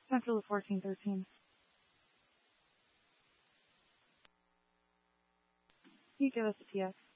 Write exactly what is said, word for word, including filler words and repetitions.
Central of fourteen thirteen. You give us a T X.